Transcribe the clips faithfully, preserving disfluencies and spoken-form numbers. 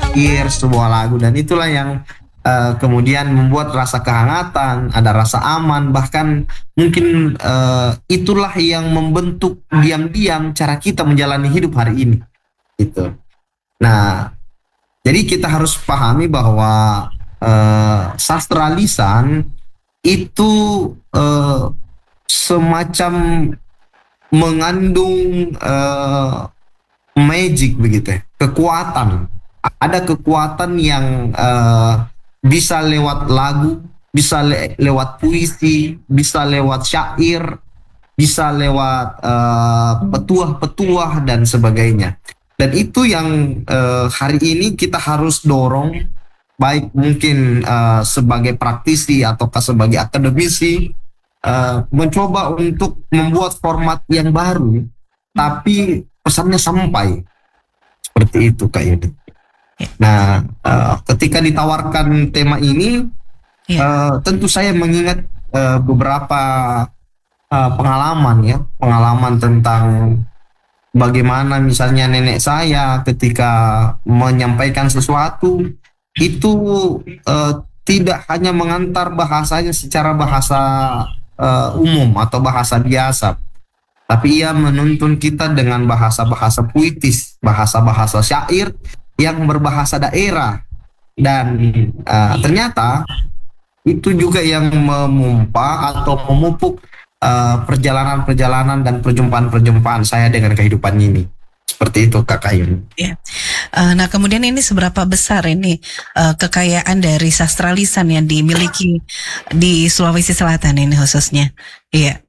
syair, sebuah lagu, dan itulah yang uh, kemudian membuat rasa kehangatan, ada rasa aman, bahkan mungkin uh, itulah yang membentuk diam-diam cara kita menjalani hidup hari ini. Gitu. Nah, jadi kita harus pahami bahwa uh, sastra lisan itu uh, semacam mengandung uh, magic begitu ya, kekuatan. Ada kekuatan yang uh, bisa lewat lagu, bisa le- lewat puisi, bisa lewat syair, bisa lewat uh, petuah-petuah dan sebagainya. Dan itu yang uh, hari ini kita harus dorong, baik mungkin uh, sebagai praktisi ataukah sebagai akademisi, uh, mencoba untuk membuat format yang baru, tapi pesannya sampai. Seperti itu Kak Yudi. Nah, uh, ketika ditawarkan tema ini, yeah. uh, tentu saya mengingat uh, beberapa uh, pengalaman ya, pengalaman tentang bagaimana misalnya nenek saya ketika menyampaikan sesuatu itu uh, tidak hanya mengantar bahasanya secara bahasa uh, umum atau bahasa biasa, tapi ia menuntun kita dengan bahasa-bahasa puitis, bahasa-bahasa syair yang berbahasa daerah, dan uh, ternyata itu juga yang memompa atau memupuk uh, perjalanan-perjalanan dan perjumpaan-perjumpaan saya dengan kehidupan ini. Seperti itu Kakak Yun. Ya. Uh, nah kemudian ini seberapa besar ini uh, kekayaan dari sastra lisan yang dimiliki di Sulawesi Selatan ini khususnya? Iya.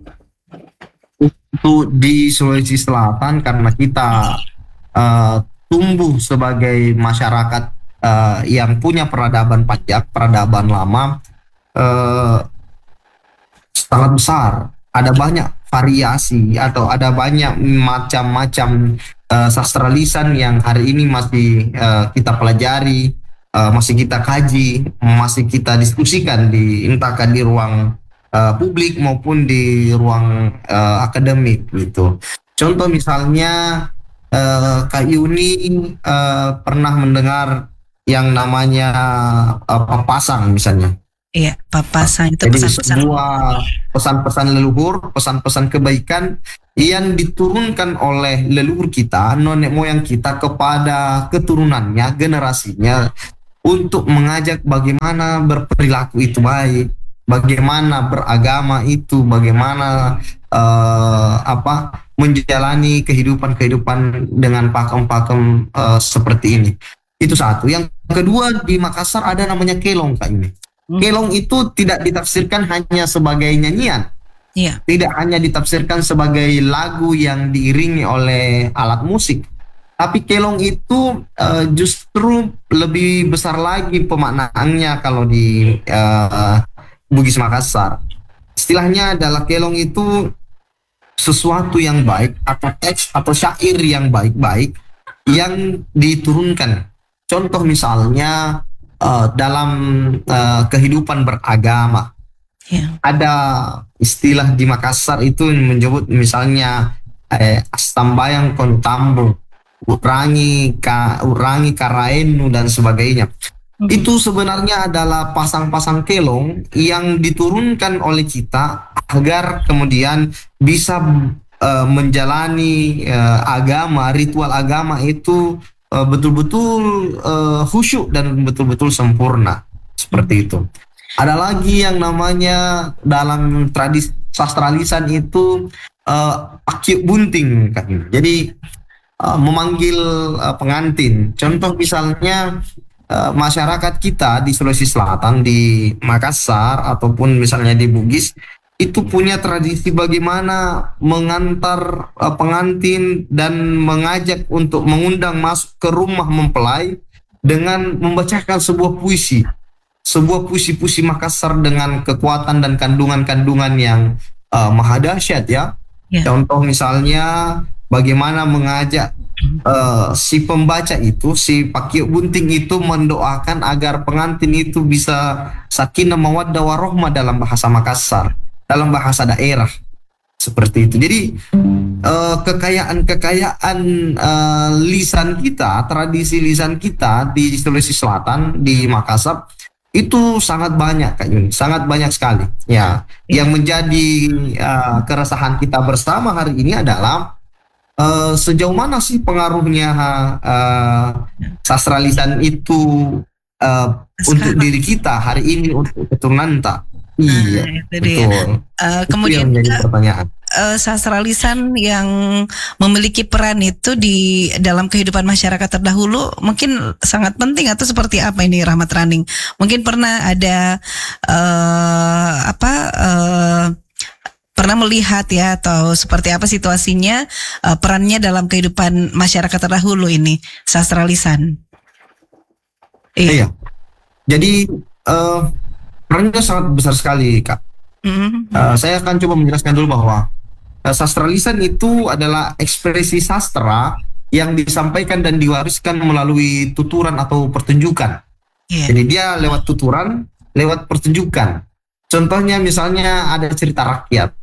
Itu di Sulawesi Selatan karena kita uh, tumbuh sebagai masyarakat uh, yang punya peradaban pajak, peradaban lama, uh, sangat besar. Ada banyak variasi atau ada banyak macam-macam uh, sastra lisan yang hari ini masih uh, kita pelajari, uh, masih kita kaji, masih kita diskusikan di entahkah di ruang uh, publik maupun di ruang uh, akademik gitu. Contoh misalnya Uh, Kak Yuni uh, pernah mendengar yang namanya uh, papasang misalnya. Iya, papasang itu Jadi pesan-pesan sebuah pesan-pesan leluhur, pesan-pesan kebaikan yang diturunkan oleh leluhur kita, nenek moyang kita kepada keturunannya, generasinya, untuk mengajak bagaimana berperilaku itu baik, bagaimana beragama itu, bagaimana uh, apa menjalani kehidupan-kehidupan dengan pakem-pakem uh, seperti ini. Itu satu. Yang kedua, di Makassar ada namanya kelong Kak ini. Hmm. Kelong itu tidak ditafsirkan hanya sebagai nyanyian. Yeah. Tidak hanya ditafsirkan sebagai lagu yang diiringi oleh alat musik. Tapi kelong itu uh, justru lebih besar lagi pemaknaannya kalau di uh, Bugis Makassar. Istilahnya adalah kelong itu sesuatu yang baik atau teks atau syair yang baik-baik yang diturunkan. Contoh misalnya uh, dalam uh, kehidupan beragama, yeah. Ada istilah di Makassar itu menyebut misalnya eh, astambayang kontambo, urangi ka, urangi karaenu dan sebagainya. Itu sebenarnya adalah pasang-pasang kelong yang diturunkan oleh kita agar kemudian bisa uh, menjalani uh, agama, ritual agama itu uh, betul-betul uh, khusyuk dan betul-betul sempurna. Seperti itu. Ada lagi yang namanya dalam tradisi sastra lisan itu uh, pakyuk bunting kan. Jadi uh, memanggil uh, pengantin. Contoh misalnya Uh, masyarakat kita di Sulawesi Selatan, di Makassar ataupun misalnya di Bugis itu punya tradisi bagaimana mengantar uh, pengantin dan mengajak untuk mengundang masuk ke rumah mempelai dengan membacakan sebuah puisi, sebuah puisi-puisi Makassar dengan kekuatan dan kandungan-kandungan yang uh, maha dahsyat ya. Yeah. Contoh misalnya bagaimana mengajak Uh, si pembaca itu, si pakyuk bunting itu mendoakan agar pengantin itu bisa sakinah mawaddah warahmah dalam bahasa Makassar, dalam bahasa daerah. seperti itu. Jadi eh, kekayaan-kekayaan eh, lisan kita, tradisi lisan kita di Sulawesi Selatan, di Makassar itu sangat banyak Kak Yuni, sangat banyak sekali. Ya, yang menjadi eh, keresahan kita bersama hari ini adalah eh, sejauh mana sih pengaruhnya eh, sastra lisan itu eh, untuk Sekarang. diri kita hari ini, untuk keturunan tak? Iya, Nah, itu dia. betul. Eh, Itu yang kemudian menjadi juga pertanyaan. eh, sastra lisan yang memiliki peran itu di dalam kehidupan masyarakat terdahulu mungkin sangat penting, atau seperti apa ini Rahmat Raning? Mungkin pernah ada eh, apa eh, pernah melihat ya, atau seperti apa situasinya, eh, perannya dalam kehidupan masyarakat terdahulu ini sastra lisan. Iya. Iya. Jadi eh, perannya sangat besar sekali, Kak. Mhm. Eh, saya akan coba menjelaskan dulu bahwa eh, sastra lisan itu adalah ekspresi sastra yang disampaikan dan diwariskan melalui tuturan atau pertunjukan. Iya. Jadi dia lewat tuturan, lewat pertunjukan. Contohnya misalnya ada cerita rakyat,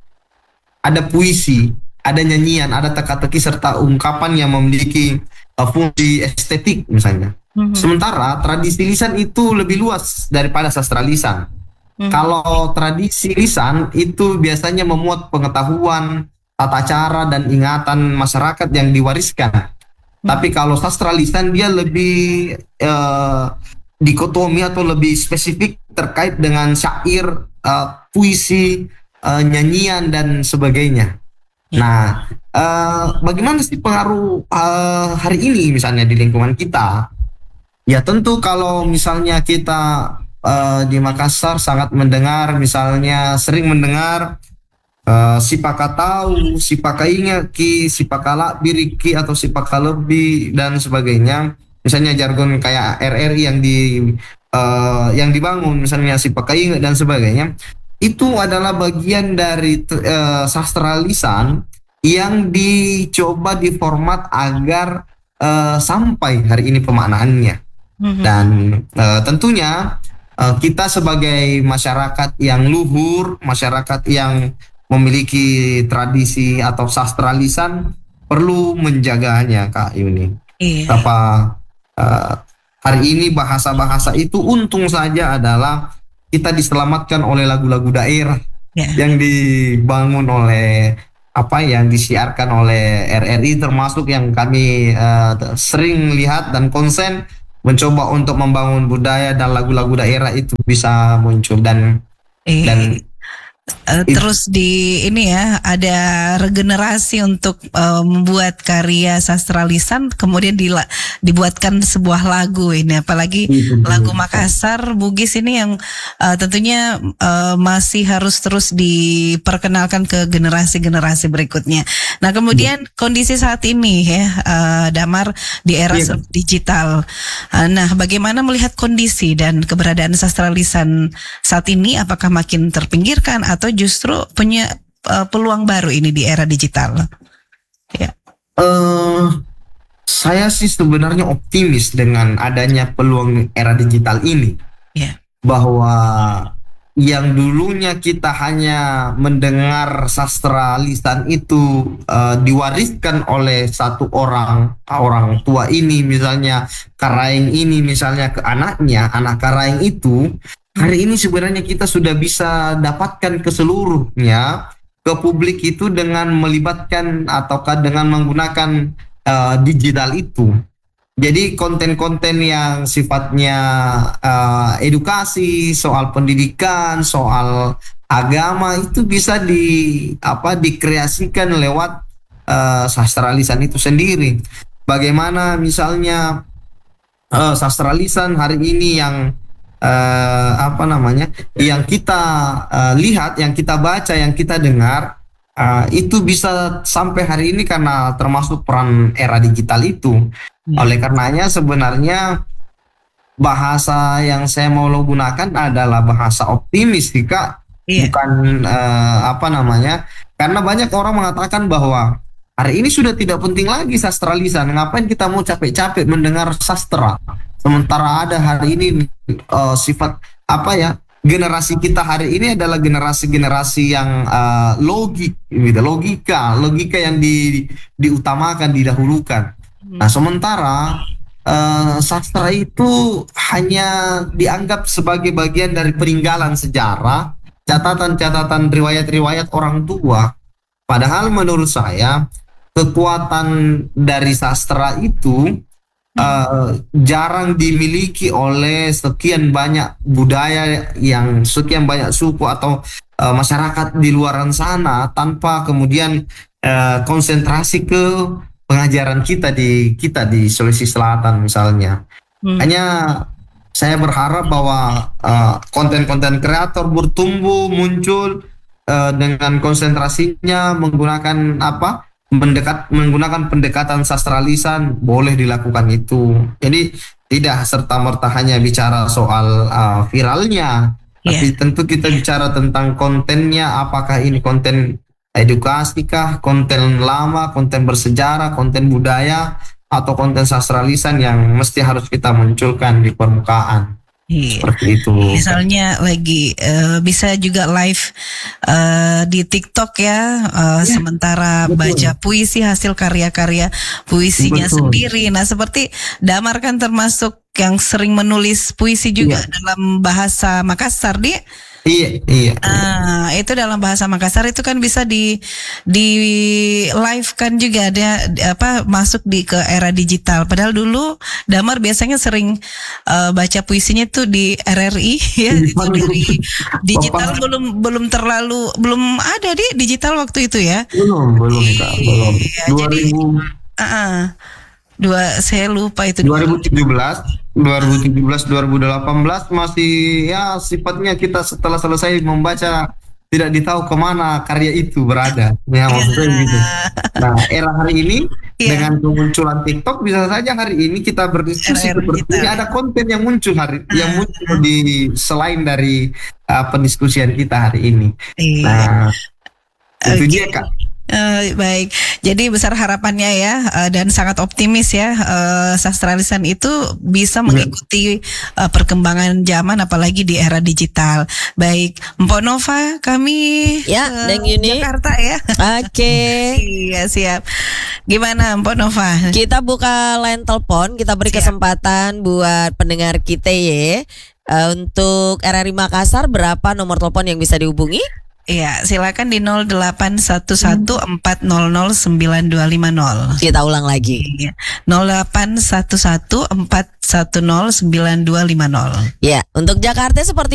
ada puisi, ada nyanyian, ada teka-teki serta ungkapan yang memiliki eh, fungsi estetik misalnya. Mhm. Sementara tradisi lisan itu lebih luas daripada sastra lisan. Mhm. Kalau tradisi lisan itu biasanya memuat pengetahuan, tata cara dan ingatan masyarakat yang diwariskan. Tapi kalau sastra lisan dia lebih eh, dikotomi atau lebih spesifik terkait dengan syair, eh, puisi, eh, nyanyian dan sebagainya. Nah, eh, bagaimana sih pengaruh eh, hari ini misalnya di lingkungan kita? Ya tentu kalau misalnya kita eh, di Makassar sangat mendengar, misalnya sering mendengar eh, sipaka tahu, sipaka ingat ki, sipaka lakbir ki atau sipaka lebih dan sebagainya. Misalnya jargon kayak R R I yang di eh, yang dibangun, misalnya sipaka ingat dan sebagainya. Itu adalah bagian dari eh, sastra lisan yang dicoba diformat agar eh, sampai hari ini pemaknaannya. Mhm. Dan uh, tentunya uh, kita sebagai masyarakat yang luhur, masyarakat yang memiliki tradisi atau sastra lisan perlu menjaganya, Kak Yuni. Iya. Apa uh, hari ini bahasa-bahasa itu untung saja adalah kita diselamatkan oleh lagu-lagu daerah Ya. yang dibangun oleh apa yang disiarkan oleh R R I, termasuk yang kami uh, sering lihat dan konsen mencoba untuk membangun budaya dan lagu-lagu daerah itu bisa muncul dan Iya. dan Eh, it- terus di ini ya, ada regenerasi untuk eh, membuat karya sastra lisan, kemudian dila- dibuatkan sebuah lagu ini, apalagi itu lagu Makassar Bugis ini yang eh, tentunya eh, masih harus terus diperkenalkan ke generasi-generasi berikutnya. Nah, kemudian kondisi saat ini ya, eh, Damar, di era Iya. digital. Eh, Nah, bagaimana melihat kondisi dan keberadaan sastra lisan saat ini? Apakah makin terpinggirkan atau justru punya uh, peluang baru ini di era digital? Ya. eh saya sih sebenarnya optimis dengan adanya peluang era digital ini, Ya. bahwa yang dulunya kita hanya mendengar sastra lisan itu eh, diwariskan oleh satu orang orang tua ini, misalnya Karaeng ini misalnya ke anaknya, anak Karaeng itu hari ini sebenarnya kita sudah bisa dapatkan ke seluruhnya, ke publik itu dengan melibatkan ataukah dengan menggunakan eh, digital itu. Jadi konten-konten yang sifatnya eh, edukasi, soal pendidikan, soal agama itu bisa di apa dikreasikan lewat eh, sastra lisan itu sendiri. Bagaimana misalnya eh, sastra lisan hari ini yang eh, apa namanya, yang kita eh, lihat, yang kita baca, yang kita dengar eh, itu bisa sampai hari ini karena termasuk peran era digital itu. Oleh karenanya sebenarnya bahasa yang saya mau lo gunakan adalah bahasa optimis sih, Kak. Iya. Bukan eh, apa namanya, karena banyak orang mengatakan bahwa hari ini sudah tidak penting lagi sastra lisan, ngapain kita mau capek-capek mendengar sastra, sementara ada hari ini eh, sifat apa ya, generasi kita hari ini adalah generasi-generasi yang uh, logik, gitu, logika, logika yang di, diutamakan, didahulukan. Nah, sementara uh, sastra itu hanya dianggap sebagai bagian dari peninggalan sejarah, catatan-catatan riwayat-riwayat orang tua. Padahal menurut saya kekuatan dari sastra itu Uh, jarang dimiliki oleh sekian banyak budaya yang sekian banyak suku atau uh, masyarakat di luar sana, tanpa kemudian uh, konsentrasi ke pengajaran kita di kita di Sulawesi Selatan misalnya. Hmm. Hanya saya berharap bahwa uh, konten-konten kreator bertumbuh muncul uh, dengan konsentrasinya menggunakan apa? mendekat menggunakan pendekatan sastra lisan, boleh dilakukan itu. Jadi tidak serta-merta hanya bicara soal uh, viralnya, yeah. tapi tentu kita bicara tentang kontennya. Apakah ini konten edukasi kah, konten lama, konten bersejarah, konten budaya, atau konten sastra lisan yang mesti harus kita munculkan di permukaan. Iya. Seperti itu. Misalnya lagi uh, bisa juga live uh, di TikTok ya, uh, ya sementara betul. baca puisi hasil karya-karya puisinya betul. sendiri. Nah, seperti Damar kan termasuk yang sering menulis puisi juga ya. dalam bahasa Makassar, dia. Iya, iya. Ah, itu dalam bahasa Makassar itu kan bisa di di live kan juga, ada apa masuk di ke era digital. Padahal dulu Damar biasanya sering uh, baca puisinya tuh di R R I ya, itu dari digital Bapak. belum belum terlalu belum ada di digital waktu itu ya. Belum, belum Kak, belum. Iya, jadi uh, dua saya lupa itu dua ribu tujuh belas dua ribu tujuh belas dua ribu delapan belas masih ya sifatnya kita setelah selesai membaca tidak ditahu kemana karya itu berada ya, maksudnya gitu. Nah, era hari ini yeah. dengan kemunculan TikTok bisa saja hari ini kita berdiskusi seperti ini, ada konten yang muncul hari uh, yang muncul uh. di selain dari uh, pendiskusian kita hari ini. Yeah. Nah, itu okay. dia Kak. Uh, baik, jadi besar harapannya ya, uh, dan sangat optimis ya, uh, sastra lisan itu bisa mengikuti uh, perkembangan zaman apalagi di era digital. Baik, Mpok Nova, kami ya, uh, dan Yuni Jakarta ya. Oke. Okay. Iya, siap. Gimana Mpok Nova? Kita buka line telepon, kita beri siap. kesempatan buat pendengar kita ya. Uh, untuk R R I Makassar, berapa nomor telepon yang bisa dihubungi? Iya, silakan di nol delapan satu satu empat nol nol sembilan dua lima nol. Kita ulang lagi. nol delapan satu satu empat satu nol sembilan dua lima nol. Ya, untuk Jakarta seperti